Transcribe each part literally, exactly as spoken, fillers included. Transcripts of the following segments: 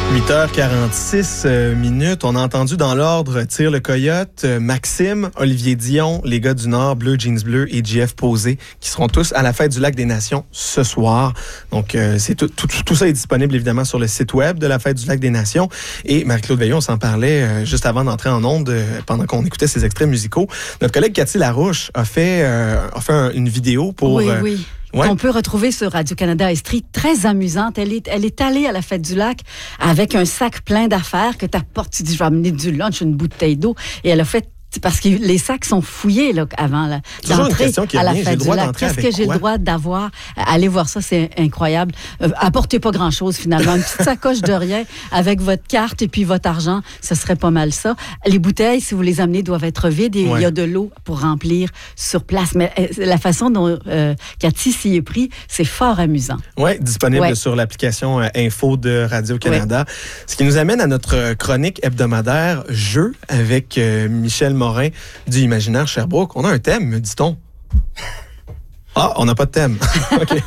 huit heures quarante-six euh, minutes. On a entendu dans l'ordre Tire le Coyote, euh, Maxime, Olivier Dion, les gars du Nord, Bleu Jeans Bleu et J F Posé, qui seront tous à la fête du Lac des Nations ce soir. Donc, euh, c'est tout, tout, tout ça est disponible évidemment sur le site web de la fête du Lac des Nations. Et Marie-Claude Veillon, on s'en parlait euh, juste avant d'entrer en onde, euh, pendant qu'on écoutait ces extraits musicaux. Notre collègue Cathy Larouche a fait, euh, a fait un, une vidéo pour... Oui, euh, oui. Ouais. On peut retrouver sur Radio-Canada Estrie, très amusante. Elle est, elle est allée à la fête du lac avec un sac plein d'affaires que tu apportes. Tu dis, je vais amener du lunch, une bouteille d'eau. Et elle a fait, parce que les sacs sont fouillés là, avant là, d'entrer à la fête du lac. Qu'est-ce que j'ai le droit d'avoir? Allez voir ça, c'est incroyable. Euh, apportez pas grand-chose finalement. Une petite sacoche de rien avec votre carte et puis votre argent, ce serait pas mal ça. Les bouteilles, si vous les amenez, doivent être vides et ouais. Il y a de l'eau pour remplir sur place. Mais euh, la façon dont euh, Cathy s'y est pris, c'est fort amusant. Oui, disponible ouais. sur l'application euh, Info de Radio-Canada. Ouais. Ce qui nous amène à notre chronique hebdomadaire Jeux avec euh, Michel Morin du Imaginaire Sherbrooke. On a un thème, me dit-on. Ah, on n'a pas de thème. OK.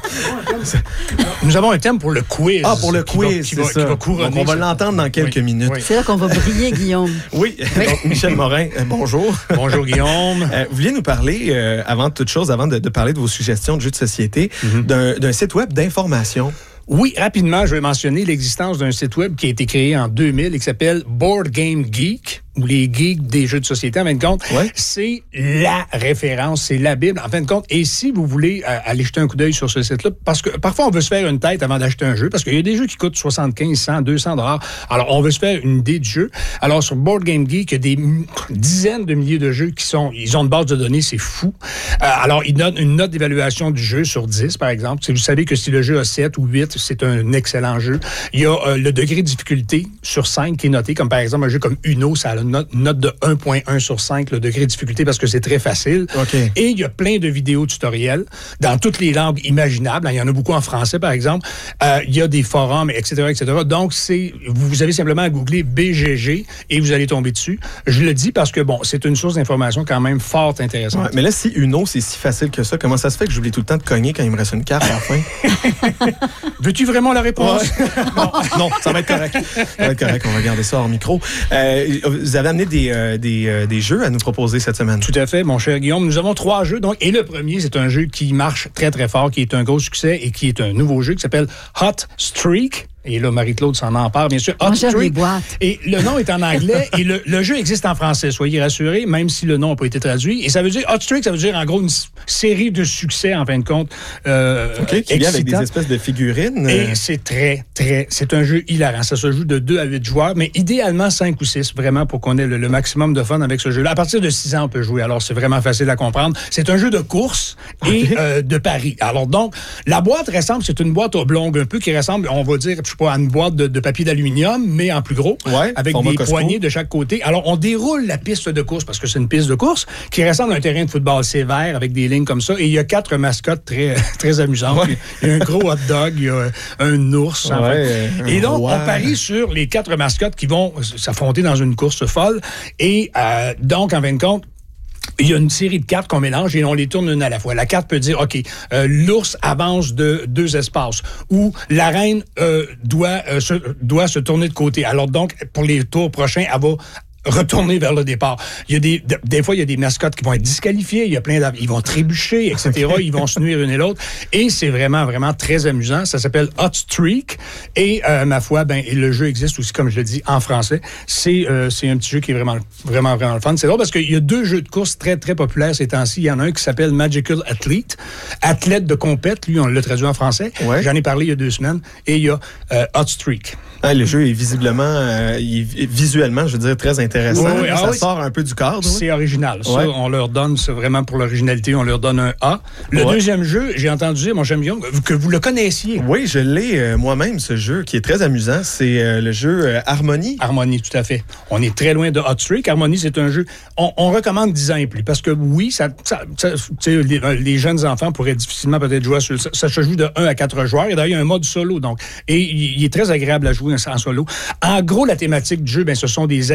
Nous avons un thème pour le quiz. Ah, pour le quiz, qui c'est va, ça. Qui va couronner. Donc, on va l'entendre dans quelques oui. minutes. Oui. C'est là qu'on va briller, Guillaume. Oui. oui. Donc, Michel Morin, euh, bonjour. Bonjour, Guillaume. Euh, vous vouliez nous parler, euh, avant toute chose, avant de, de parler de vos suggestions de jeux de société, mm-hmm. d'un, d'un site web d'information. Oui, rapidement, je vais mentionner l'existence d'un site web qui a été créé en deux mille et qui s'appelle Board Game Geek, ou les geeks des jeux de société, en fin de compte. Ouais. C'est la référence, c'est la Bible, en fin de compte. Et si vous voulez euh, aller jeter un coup d'œil sur ce site-là, parce que parfois, on veut se faire une tête avant d'acheter un jeu, parce qu'il y a des jeux qui coûtent soixante-quinze, cent, deux cents dollars. Alors, on veut se faire une idée du jeu. Alors, sur Board Game Geek, il y a des m- dizaines de milliers de jeux qui sont... Ils ont une base de données, c'est fou. Euh, alors, ils donnent une note d'évaluation du jeu sur dix, par exemple. Si vous savez que si le jeu a sept ou huit, c'est un excellent jeu. Il y a euh, le degré de difficulté sur cinq qui est noté, comme par exemple un jeu comme Uno, ça a une note, note de un virgule un sur cinq, le degré de difficulté, parce que c'est très facile. Okay. Et il y a plein de vidéos tutoriels dans toutes les langues imaginables. Il y en a beaucoup en français, par exemple. Euh, il y a des forums, et cetera, et cetera. Donc, c'est, vous avez simplement à googler B G G et vous allez tomber dessus. Je le dis parce que, bon, c'est une source d'information quand même fort intéressante. Ouais, mais là, si Uno, c'est si facile que ça, comment ça se fait que j'oublie tout le temps de cogner quand il me reste une carte à la fin? Veux-tu vraiment la réponse? Ouais. non, non, ça va être correct. Ça va être correct, on va garder ça hors micro. Euh, vous avez amené des, euh, des, euh, des jeux à nous proposer cette semaine. Tout à fait, mon cher Guillaume. Nous avons trois jeux. Donc, et le premier, c'est un jeu qui marche très, très fort, qui est un gros succès et qui est un nouveau jeu qui s'appelle Hot Streak. Et là, Marie-Claude s'en empare, bien sûr. Hot Streak. Et le nom est en anglais et le, le jeu existe en français. Soyez rassurés, même si le nom n'a pas été traduit. Et ça veut dire, Hot Streak, ça veut dire en gros une s- série de succès, en fin de compte. Euh, OK, qui vient avec des espèces de figurines. Et c'est très, très... C'est un jeu hilarant. Ça se joue de deux à huit joueurs, mais idéalement cinq ou six, vraiment, pour qu'on ait le, le maximum de fun avec ce jeu-là. À partir de six ans, on peut jouer. Alors, c'est vraiment facile à comprendre. C'est un jeu de course et okay. euh, de pari. Alors, donc, la boîte ressemble, c'est une boîte oblongue un peu qui ressemble, on va dire, je sais pas, à une boîte de, de papier d'aluminium, mais en plus gros, ouais, avec des Costco. Poignées de chaque côté. Alors, on déroule la piste de course, parce que c'est une piste de course qui ressemble à un terrain de football sévère, avec des lignes comme ça. Et il y a quatre mascottes très, très amusantes. Ouais. Il y a un gros hot dog, il y a un ours. En ouais, fait. un Et donc, roi. on parie sur les quatre mascottes qui vont s'affronter dans une course folle. Et euh, donc, en fin de compte, il y a une série de cartes qu'on mélange et on les tourne une à la fois. La carte peut dire, OK, euh, l'ours avance de deux espaces ou la reine euh, doit, euh, se, doit se tourner de côté. Alors donc, pour les tours prochains, elle va retourner vers le départ. Il y a des, des fois, il y a des mascottes qui vont être disqualifiées, il y a plein d'av- ils vont trébucher, et cetera. Ils vont se nuire une et l'autre. Et c'est vraiment, vraiment très amusant. Ça s'appelle Hot Streak. Et, euh, ma foi, ben, et le jeu existe aussi, comme je le dis, en français. C'est, euh, c'est un petit jeu qui est vraiment, vraiment, vraiment le fun. C'est drôle parce qu'il y a deux jeux de course très, très populaires ces temps-ci. Il y en a un qui s'appelle Magical Athlete. Athlète de compète. Lui, on l'a traduit en français. Ouais. J'en ai parlé il y a deux semaines. Et il y a euh, Hot Streak. Ah, le jeu est visiblement, euh, il est visuellement, je veux dire, très intéressant. Oui, oui. Ah, ça oui. sort un peu du cadre. C'est oui. original. Ça, ouais. on leur donne, c'est vraiment pour l'originalité, on leur donne un A. Le ouais. deuxième jeu, j'ai entendu dire, mon cher Guillaume, que vous le connaissiez. Oui, je l'ai euh, moi-même, ce jeu, qui est très amusant. C'est euh, le jeu euh, Harmonie. Harmonie, tout à fait. On est très loin de Hot Streak. Harmonie, c'est un jeu, on, on recommande dix ans et plus, parce que oui, ça, ça, ça les, les jeunes enfants pourraient difficilement peut-être jouer sur ça. Ça se joue de un à quatre joueurs. Et d'ailleurs, il y a un mode solo, donc. Et il est très agréable à jouer en solo. En gros, la thématique du jeu, ben, ce sont des animaux et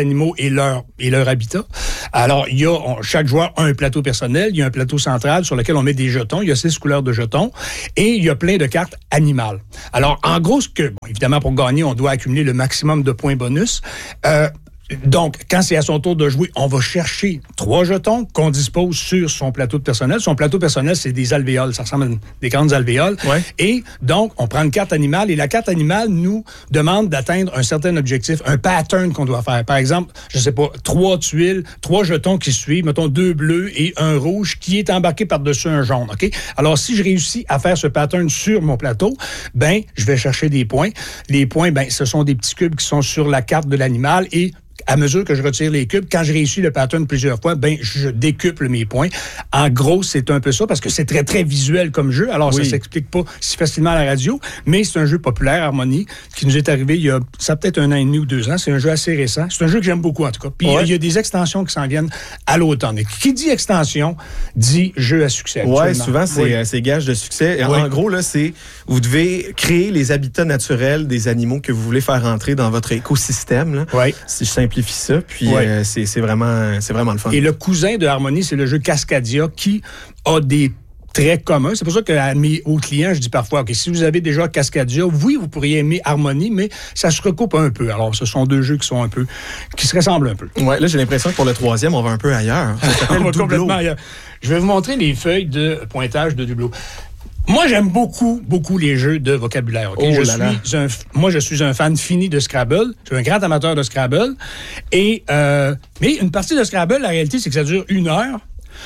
et leur, et leur habitat. Alors, il y a, on, chaque joueur a un plateau personnel, il y a un plateau central sur lequel on met des jetons, il y a six couleurs de jetons, et il y a plein de cartes animales. Alors, en gros, ce que, bon, évidemment, pour gagner, on doit accumuler le maximum de points bonus. Euh, Donc, quand c'est à son tour de jouer, on va chercher trois jetons qu'on dispose sur son plateau de personnel. Son plateau personnel, c'est des alvéoles. Ça ressemble à des grandes alvéoles. Ouais. Et donc, on prend une carte animale et la carte animale nous demande d'atteindre un certain objectif, un pattern qu'on doit faire. Par exemple, je sais pas, trois tuiles, trois jetons qui suivent, mettons deux bleus et un rouge qui est embarqué par-dessus un jaune. OK? Alors, si je réussis à faire ce pattern sur mon plateau, ben, je vais chercher des points. Les points, ben, ce sont des petits cubes qui sont sur la carte de l'animal et à mesure que je retire les cubes, quand je réussis le pattern plusieurs fois, ben je décuple mes points. En gros, c'est un peu ça, parce que c'est très, très visuel comme jeu. Alors, oui. Ça s'explique pas si facilement à la radio, mais c'est un jeu populaire, Harmonie, qui nous est arrivé il y a, ça peut-être un an et demi ou deux ans. C'est un jeu assez récent. C'est un jeu que j'aime beaucoup, en tout cas. Puis, ouais. Il y a des extensions qui s'en viennent à l'automne. Et qui dit extension, dit jeu à succès. Oui, souvent, c'est, oui. c'est gage de succès. Oui. En gros, là, c'est, vous devez créer les habitats naturels des animaux que vous voulez faire entrer dans votre écosystème, là. Oui. Si je simplifie ça, puis ouais. euh, c'est, c'est, vraiment, c'est vraiment le fun. Et le cousin de Harmonie, c'est le jeu Cascadia qui a des traits communs. C'est pour ça que mes aux clients, je dis parfois, OK, si vous avez déjà Cascadia, oui, vous pourriez aimer Harmonie, mais ça se recoupe un peu. Alors, ce sont deux jeux qui sont un peu, qui se ressemblent un peu. Ouais, là, j'ai l'impression que pour le troisième, on va un peu ailleurs. Ça s'appelle on va Dublo. Complètement ailleurs. Je vais vous montrer les feuilles de pointage de Dublo. Moi, j'aime beaucoup, beaucoup les jeux de vocabulaire. Okay? Oh je là suis là. Un, moi, je suis un fan fini de Scrabble. Je suis un grand amateur de Scrabble. Et, euh, mais une partie de Scrabble, la réalité, c'est que ça dure une heure.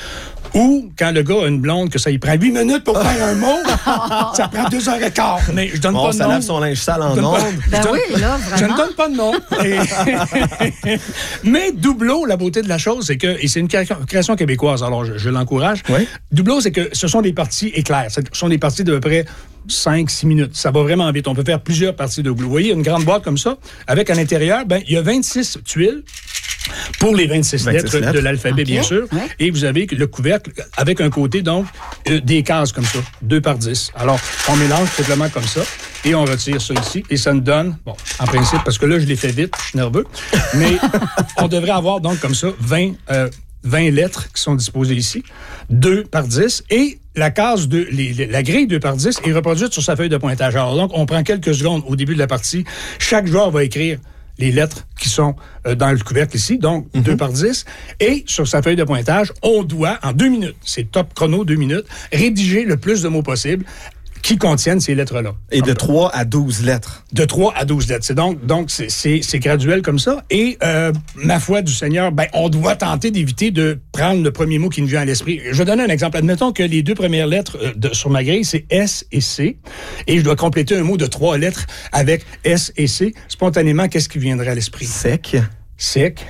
Ou, quand le gars a une blonde, que ça y prend huit minutes pour faire un mot, ça prend deux heures et quart. Mais je donne bon, pas de ça nom. Ça lave son linge sale en ondes. Ben donne, oui, là, vraiment. Je ne donne pas de nom. Et... Mais Dublo, la beauté de la chose, c'est que, et c'est une création québécoise, alors je, je l'encourage. Oui. Dublo, c'est que ce sont des parties éclairs. Ce sont des parties de peu près cinq six minutes. Ça va vraiment vite. On peut faire plusieurs parties de Dublo. Vous voyez, une grande boîte comme ça, avec à l'intérieur, ben, il y a vingt-six tuiles. Pour les vingt-six, vingt-six lettres, lettres de l'alphabet, okay. Bien sûr. Ouais. Et vous avez le couvercle avec un côté, donc, euh, des cases comme ça, deux par dix. Alors, on mélange simplement comme ça et on retire ça ici. Et ça nous donne, bon, en principe, parce que là, je l'ai fait vite, je suis nerveux, mais on devrait avoir, donc, comme ça, vingt, euh, vingt lettres qui sont disposées ici, deux par dix. Et la case de, les, les, la grille deux par dix est reproduite sur sa feuille de pointage. Alors, donc, on prend quelques secondes au début de la partie. Chaque joueur va écrire les lettres qui sont euh, dans le couvercle ici, donc mm-hmm. deux par dix. Et sur sa feuille de pointage, on doit, en deux minutes, c'est top chrono, deux minutes, rédiger le plus de mots possible qui contiennent ces lettres-là. Et de trois à douze lettres. De trois à douze lettres. C'est donc, donc c'est, c'est, c'est graduel comme ça. Et, euh, ma foi du Seigneur, ben, on doit tenter d'éviter de prendre le premier mot qui nous vient à l'esprit. Je vais donner un exemple. Admettons que les deux premières lettres euh, de, sur ma grille, c'est S et C. Et je dois compléter un mot de trois lettres avec S et C. Spontanément, qu'est-ce qui viendrait à l'esprit? Sec. Sec.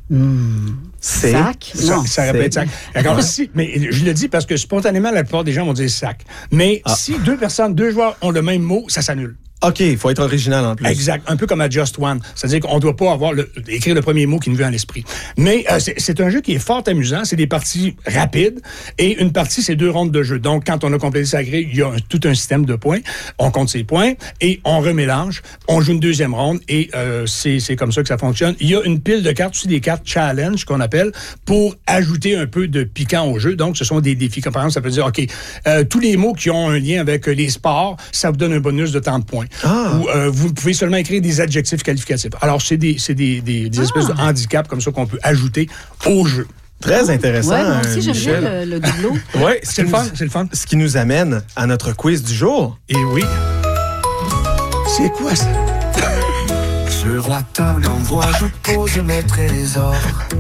Mmh. C'est sac? Ça, ça répète sac. D'accord. Si, mais je le dis parce que spontanément, la plupart des gens vont dire sac. Mais ah. si deux personnes, deux joueurs ont le même mot, ça s'annule. OK, il faut être original en plus. Exact. Un peu comme à Just One. C'est-à-dire qu'on ne doit pas avoir le, écrire le premier mot qui nous vient à l'esprit. Mais euh, c'est, c'est un jeu qui est fort amusant. C'est des parties rapides. Et une partie, c'est deux rondes de jeu. Donc, quand on a complété sa grille, il y a un, tout un système de points. On compte ses points et on remélange. On joue une deuxième ronde et euh, c'est, c'est comme ça que ça fonctionne. Il y a une pile de cartes, aussi des cartes challenge qu'on appelle, pour ajouter un peu de piquant au jeu. Donc, ce sont des défis. Comme par exemple, ça peut dire, OK, euh, tous les mots qui ont un lien avec les sports, ça vous donne un bonus de tant de points. Ah. Ou euh, vous pouvez seulement écrire des adjectifs qualificatifs. Alors, c'est des, c'est des, des, des ah. espèces de handicaps comme ça qu'on peut ajouter au jeu. Très intéressant. Ouais, moi aussi, j'aime bien le, le Dublo. Oui, c'est le fun, c'est le fun. Ce qui nous amène à notre quiz du jour. Et oui. C'est quoi ça? Sur la table en bois, je pose mes trésors.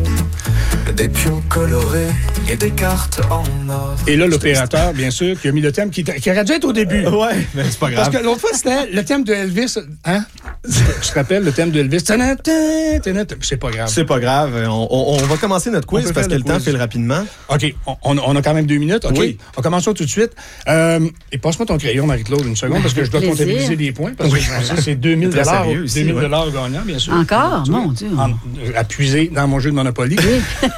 Des pions colorés et des cartes en or. Et là, l'opérateur, bien sûr, qui a mis le thème qui, qui aurait dû être au début. Euh, ouais, mais c'est pas grave. Parce que l'autre fois, c'était le thème de Elvis. Hein? Tu te rappelles le thème de Elvis? C'est pas grave. C'est pas grave. On, on, on va commencer notre quiz parce que le, le temps file rapidement. OK. On, on a quand même deux minutes. OK. Oui. On commence ça tout de suite. Euh, et passe-moi ton crayon, Marie-Claude, une seconde, parce que je dois Plaisir. comptabiliser des points. Parce que oui. C'est deux mille dollars deux mille dollars ouais. gagnants, bien sûr. Encore? Mon Dieu. En, à puiser dans mon jeu de Monopoly. Oui.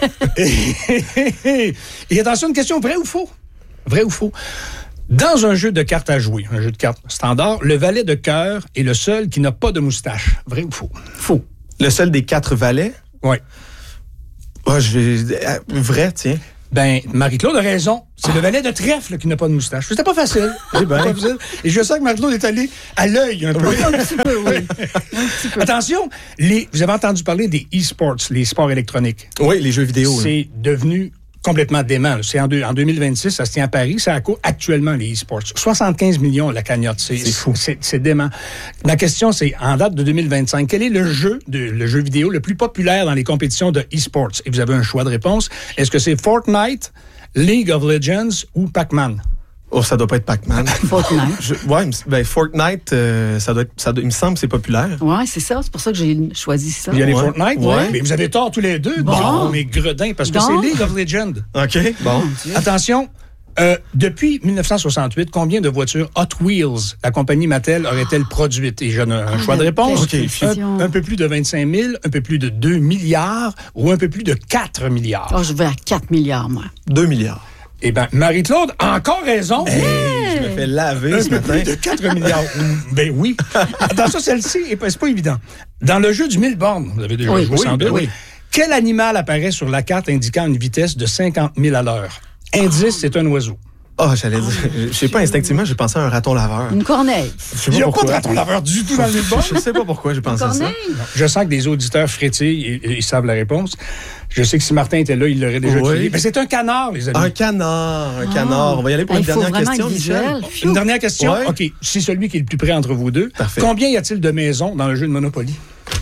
et, et attention, une question, vrai ou faux? Vrai ou faux? Dans un jeu de cartes à jouer, un jeu de cartes standard, le valet de cœur est le seul qui n'a pas de moustache. Vrai ou faux? Faux. Le seul des quatre valets? Oui. Oh, je vais... euh, vrai, tiens. Ben, Marie-Claude a raison. C'est ah. le valet de trèfle qui n'a pas de moustache. C'était pas facile. C'est bien. Pas facile. Et je sens que Marie-Claude est allée à l'œil un peu. Oui, un petit peu, oui. Un petit peu. Attention, les, vous avez entendu parler des e-sports, les sports électroniques. Oui, les jeux vidéo. C'est là. devenu complètement dément. Là. C'est en, deux, en deux mille vingt-six, ça se tient à Paris. Ça a cours actuellement les e-sports. soixante-quinze millions la cagnotte. C'est, c'est fou. C'est, c'est dément. Ma question, c'est, en date de deux mille vingt-cinq, quel est le jeu, de, le jeu vidéo le plus populaire dans les compétitions de e-sports? Et vous avez un choix de réponse. Est-ce que c'est Fortnite, League of Legends ou Pac-Man? Oh, ça doit pas être Pac-Man. Fortnite. Je, ouais, ben Fortnite, euh, ça doit être, ça doit, il me semble que c'est populaire. Oui, c'est ça. C'est pour ça que j'ai choisi ça. Il y a les ouais. Fortnite? Ouais. Mais vous avez tort tous les deux. Bon. Bon, mais gredins, parce que bon. c'est League of Legends. OK, bon. Oh, attention, euh, depuis dix-neuf cent soixante-huit, combien de voitures Hot Wheels la compagnie Mattel aurait-elle produites? Et j'ai un, un choix de réponse. Okay. Un, un peu plus de vingt-cinq mille, un peu plus de deux milliards ou un peu plus de quatre milliards? Oh, je vais à quatre milliards, moi. deux milliards. Eh bien, Marie-Claude a encore raison. Hey, je me fais laver un ce peu matin. Plus de quatre milliards. Ben oui. Attention, celle-ci, c'est pas évident. Dans le jeu du mille bornes, vous avez déjà oui, joué oui, sans doute. oui. Quel animal apparaît sur la carte indiquant une vitesse de cinquante mille à l'heure? Indice, c'est un oiseau. Oh, j'allais dire. Je sais pas, instinctivement, j'ai pensé à un raton laveur. Une corneille. Il n'y a pas de raton laveur du tout dans le bornes. Je sais pas pourquoi j'ai pensé à ça. Je sens que des auditeurs frétillent et ils savent la réponse. Je sais que si Martin était là, il l'aurait déjà oui. crié. Mais c'est un canard, les amis. Un canard, un ah. canard. On va y aller pour ah, une dernière question, Michel. Une dernière question? Ouais. OK. C'est celui qui est le plus près entre vous deux. Parfait. Combien y a-t-il de maisons dans le jeu de Monopoly?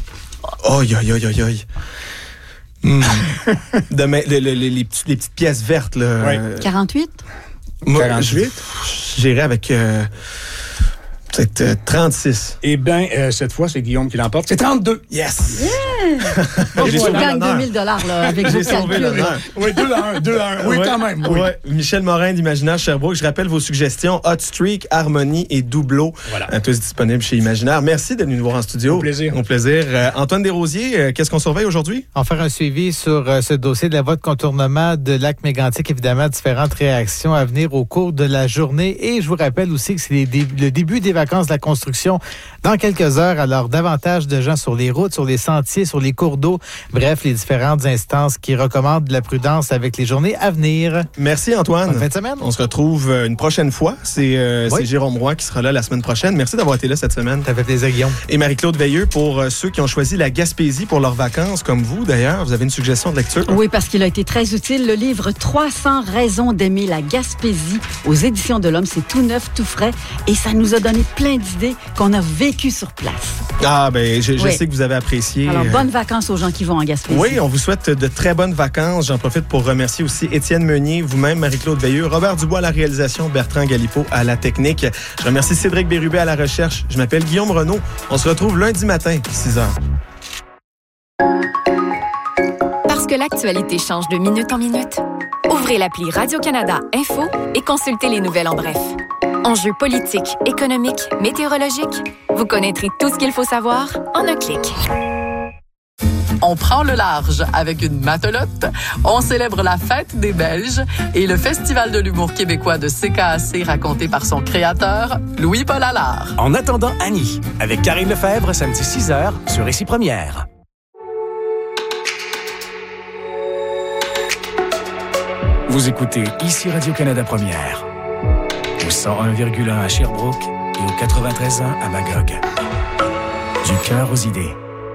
Aïe, aïe, aïe, aïe, aïe. Mmh. de ma... les, les, les, les, petites, les petites pièces vertes, là. Ouais. quarante-huit? Moi, quarante-huit? J'irais avec euh, peut-être euh, trente-six. Eh bien, euh, cette fois, c'est Guillaume qui l'emporte. C'est trente-deux. Yes! Yeah! Bon, J'ai je sauvé gagne l'honneur. deux mille dollars là, avec J'ai vos sauvé calculs. l'honneur. Oui, deux à un, deux à un. Oui, ouais, quand même. Oui. Ouais. Michel Morin d'Imaginaire Sherbrooke. Je rappelle vos suggestions. Hot Streak, Harmonie et Doubleau. Voilà. Euh, tous disponibles chez Imaginaire. Merci d'être venu nous voir en studio. Au plaisir. Au plaisir. Euh, Antoine Desrosiers, euh, qu'est-ce qu'on surveille aujourd'hui? On va faire un suivi sur euh, ce dossier de la voie de contournement de lac Mégantic. Évidemment, différentes réactions à venir au cours de la journée. Et je vous rappelle aussi que c'est les dé- le début des vacances de la construction dans quelques heures. Alors, davantage de gens sur les routes, sur les sentiers, sur les cours d'eau. Bref, les différentes instances qui recommandent de la prudence avec les journées à venir. Merci, Antoine. Bonne fin de semaine. On se retrouve euh, une prochaine fois. C'est, euh, oui. c'est Jérôme Roy qui sera là la semaine prochaine. Merci d'avoir été là cette semaine. Ça fait plaisir, Guillaume. Et Marie-Claude Veilleux, pour euh, ceux qui ont choisi la Gaspésie pour leurs vacances, comme vous d'ailleurs, vous avez une suggestion de lecture? Oui, parce qu'il a été très utile. Le livre trois cents raisons d'aimer la Gaspésie aux Éditions de l'Homme. C'est tout neuf, tout frais. Et ça nous a donné plein d'idées qu'on a vécues sur place. Ah, ben, je, je oui. sais que vous avez apprécié. Alors, euh... bonnes vacances aux gens qui vont en Gaspésie. Oui, on vous souhaite de très bonnes vacances. J'en profite pour remercier aussi Étienne Meunier, vous-même, Marie-Claude Veilleux, Robert Dubois à la réalisation, Bertrand Galipeau à la technique. Je remercie Cédric Bérubé à la recherche. Je m'appelle Guillaume Renaud. On se retrouve lundi matin, six heures. Parce que l'actualité change de minute en minute, ouvrez l'appli Radio-Canada Info et consultez les nouvelles en bref. Enjeux politiques, économiques, météorologiques, vous connaîtrez tout ce qu'il faut savoir en un clic. On prend le large avec une matelote, on célèbre la fête des Belges et le Festival de l'humour québécois de C K A C raconté par son créateur, Louis-Paul Allard. En attendant Annie, avec Karine Lefebvre, samedi six heures, sur Récit Première. Vous écoutez ici Radio-Canada Première, au cent un virgule un à Sherbrooke et au quatre-vingt-treize point un à Magog. Du cœur aux idées.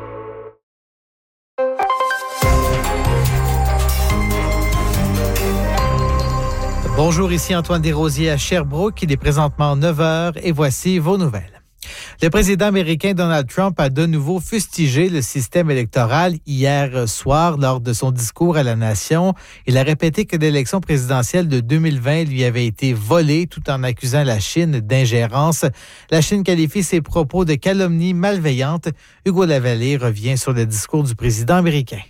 Bonjour, ici Antoine Desrosiers à Sherbrooke. Il est présentement neuf heures et voici vos nouvelles. Le président américain Donald Trump a de nouveau fustigé le système électoral hier soir lors de son discours à la nation. Il a répété que l'élection présidentielle de deux mille vingt lui avait été volée tout en accusant la Chine d'ingérence. La Chine qualifie ses propos de calomnie malveillante. Hugo Lavallée revient sur le discours du président américain.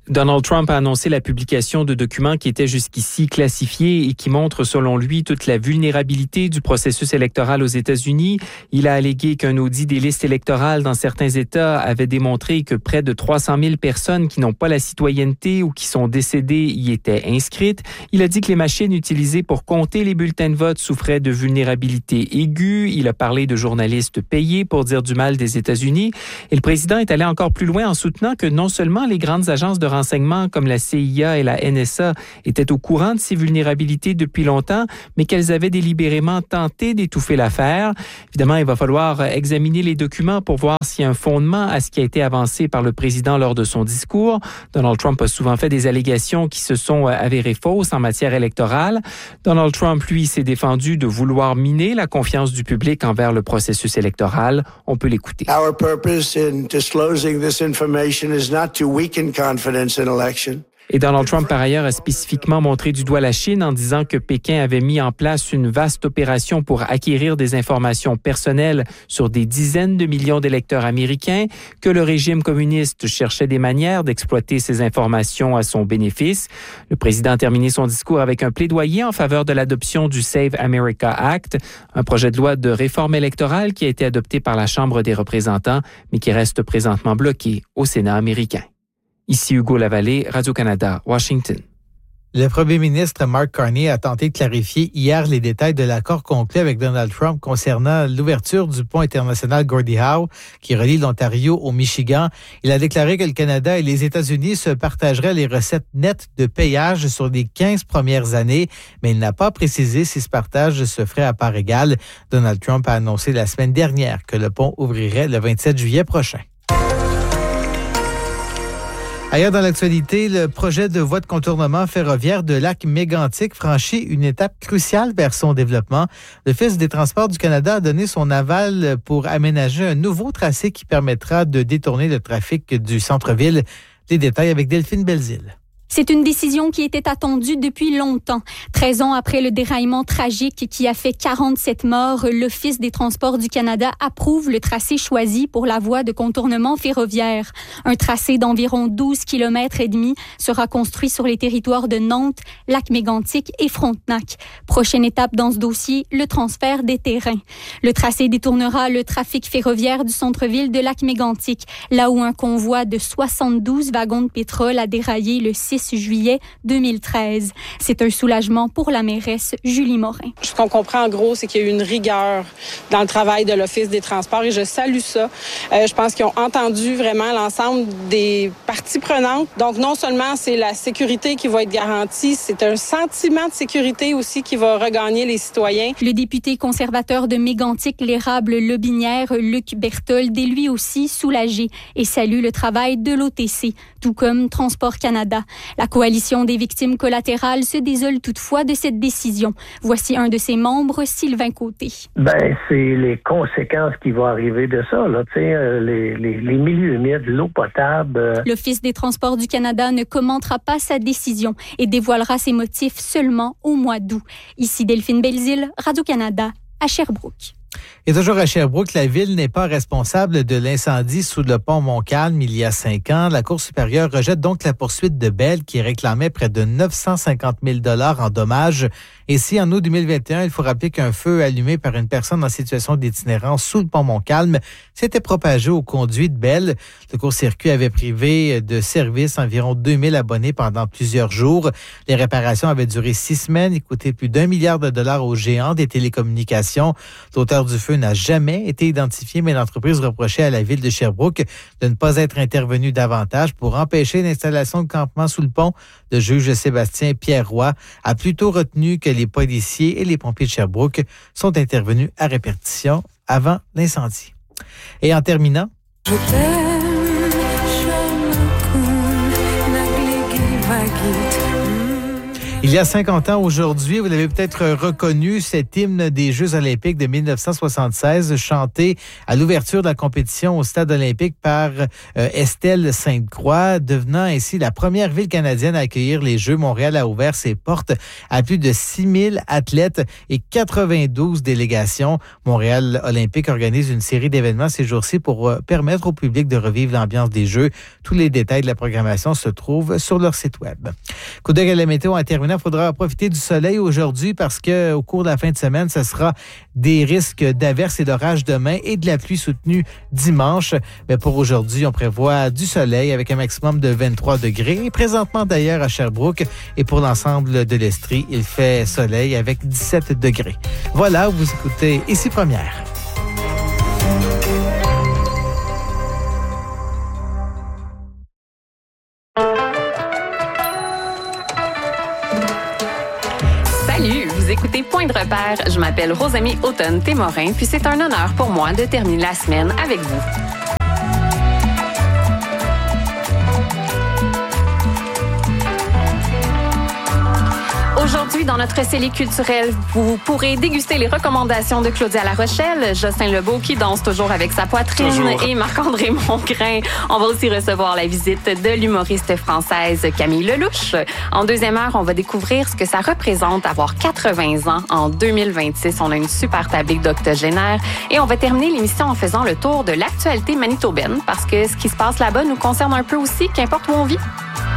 Donald Trump a annoncé la publication de documents qui étaient jusqu'ici classifiés et qui montrent, selon lui, toute la vulnérabilité du processus électoral aux États-Unis. Il a allégué qu'un audit des listes électorales dans certains États avait démontré que près de trois cent mille personnes qui n'ont pas la citoyenneté ou qui sont décédées y étaient inscrites. Il a dit que les machines utilisées pour compter les bulletins de vote souffraient de vulnérabilité aiguë. Il a parlé de journalistes payés pour dire du mal des États-Unis. Et le président est allé encore plus loin en soutenant que non seulement les grandes agences de renseignement comme la C I A et la N S A étaient au courant de ces vulnérabilités depuis longtemps, mais qu'elles avaient délibérément tenté d'étouffer l'affaire. Évidemment, il va falloir examiner les documents pour voir s'il y a un fondement à ce qui a été avancé par le président lors de son discours. Donald Trump a souvent fait des allégations qui se sont avérées fausses en matière électorale. Donald Trump, lui, s'est défendu de vouloir miner la confiance du public envers le processus électoral. On peut l'écouter. Our purpose in disclosing this information is not to weaken confidence in election. Et Donald Trump, par ailleurs, a spécifiquement montré du doigt la Chine en disant que Pékin avait mis en place une vaste opération pour acquérir des informations personnelles sur des dizaines de millions d'électeurs américains, que le régime communiste cherchait des manières d'exploiter ces informations à son bénéfice. Le président a terminé son discours avec un plaidoyer en faveur de l'adoption du Save America Act, un projet de loi de réforme électorale qui a été adopté par la Chambre des représentants, mais qui reste présentement bloqué au Sénat américain. Ici Hugo Lavallée, Radio-Canada, Washington. Le premier ministre Mark Carney a tenté de clarifier hier les détails de l'accord conclu avec Donald Trump concernant l'ouverture du pont international Gordie Howe qui relie l'Ontario au Michigan. Il a déclaré que le Canada et les États-Unis se partageraient les recettes nettes de péage sur les quinze premières années, mais il n'a pas précisé si ce partage se ferait à part égale. Donald Trump a annoncé la semaine dernière que le pont ouvrirait le vingt-sept juillet prochain. Ailleurs dans l'actualité, le projet de voie de contournement ferroviaire de lac Mégantic franchit une étape cruciale vers son développement. L'Office des transports du Canada a donné son aval pour aménager un nouveau tracé qui permettra de détourner le trafic du centre-ville. Les détails avec Delphine Belzile. C'est une décision qui était attendue depuis longtemps. treize ans après le déraillement tragique qui a fait quarante-sept morts, l'Office des transports du Canada approuve le tracé choisi pour la voie de contournement ferroviaire. Un tracé d'environ douze kilomètres et demi sera construit sur les territoires de Nantes, Lac-Mégantic et Frontenac. Prochaine étape dans ce dossier, le transfert des terrains. Le tracé détournera le trafic ferroviaire du centre-ville de Lac-Mégantic, là où un convoi de soixante-douze wagons de pétrole a déraillé le six juillet deux mille treize. C'est un soulagement pour la mairesse Julie Morin. Ce qu'on comprend en gros, c'est qu'il y a eu une rigueur dans le travail de l'Office des transports et je salue ça. Euh, je pense qu'ils ont entendu vraiment l'ensemble des parties prenantes. Donc non seulement c'est la sécurité qui va être garantie, c'est un sentiment de sécurité aussi qui va regagner les citoyens. Le député conservateur de Mégantic, l'érable Lobinière, Luc Berthold, est lui aussi soulagé et salue le travail de l'O T C, tout comme Transport Canada. La coalition des victimes collatérales se désole toutefois de cette décision. Voici un de ses membres, Sylvain Côté. Ben, c'est les conséquences qui vont arriver de ça, là. Tu sais, euh, les, les, les milieux humides, l'eau potable. Euh... L'Office des transports du Canada ne commentera pas sa décision et dévoilera ses motifs seulement au mois d'août. Ici Delphine Belzile, Radio-Canada, à Sherbrooke. Et toujours à Sherbrooke, la ville n'est pas responsable de l'incendie sous le pont Montcalm il y a cinq ans. La Cour supérieure rejette donc la poursuite de Bell qui réclamait près de neuf cent cinquante mille dollars en dommages. Et si en août deux mille vingt et un, il faut rappeler qu'un feu allumé par une personne en situation d'itinérance sous le pont Montcalm s'était propagé au conduit de Bell. Le court-circuit avait privé de service environ deux mille abonnés pendant plusieurs jours. Les réparations avaient duré six semaines et coûté plus d'un milliard de dollars aux géants des télécommunications. L'auteur du feu n'a jamais été identifié, mais l'entreprise reprochait à la ville de Sherbrooke de ne pas être intervenue davantage pour empêcher l'installation de campements sous le pont. Le juge Sébastien Pierre-Roy a plutôt retenu que les policiers et les pompiers de Sherbrooke sont intervenus à répétition avant l'incendie. Et en terminant, Je t'aime, je me coule, Il y a cinquante ans aujourd'hui, vous l'avez peut-être reconnu, cet hymne des Jeux olympiques de dix-neuf cent soixante-seize, chanté à l'ouverture de la compétition au Stade olympique par euh, Estelle Sainte-Croix, devenant ainsi la première ville canadienne à accueillir les Jeux. Montréal a ouvert ses portes à plus de six mille athlètes et quatre-vingt-douze délégations. Montréal Olympique organise une série d'événements ces jours-ci pour euh, permettre au public de revivre l'ambiance des Jeux. Tous les détails de la programmation se trouvent sur leur site web. Coup d'œil à la météo en terminant. Il faudra profiter du soleil aujourd'hui parce que au cours de la fin de semaine, ce sera des risques d'averses et d'orages demain et de la pluie soutenue dimanche. Mais pour aujourd'hui, on prévoit du soleil avec un maximum de vingt-trois degrés. Et présentement d'ailleurs à Sherbrooke et pour l'ensemble de l'Estrie, il fait soleil avec dix-sept degrés. Voilà, vous écoutez Ici Première. Salut, vous écoutez Point de repère. Je m'appelle Rosamie Automne-Témorin, puis c'est un honneur pour moi de terminer la semaine avec vous. Aujourd'hui, dans notre C E L I culturel, vous pourrez déguster les recommandations de Claudia La Rochelle, Jocelyn Lebeau qui danse toujours avec sa poitrine toujours. Et Marc-André Mongrain. On va aussi recevoir la visite de l'humoriste française Camille Lelouch. En deuxième heure, on va découvrir ce que ça représente avoir quatre-vingts ans en deux mille vingt-six. On a une super table d'octogénaires et on va terminer l'émission en faisant le tour de l'actualité manitobaine parce que ce qui se passe là-bas nous concerne un peu aussi, qu'importe où on vit.